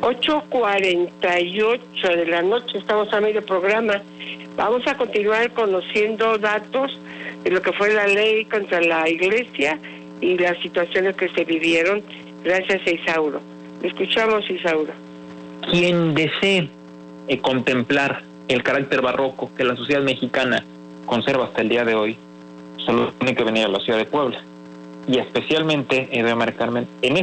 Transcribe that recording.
8:48 de la noche, estamos a medio programa. Vamos a continuar conociendo datos de lo que fue la ley contra la iglesia y las situaciones que se vivieron. Gracias a Isauro. Escuchamos, Isauro. Quien desee contemplar el carácter barroco que la sociedad mexicana conserva hasta el día de hoy, solo tiene que venir a la ciudad de Puebla. Y especialmente, María Carmen, en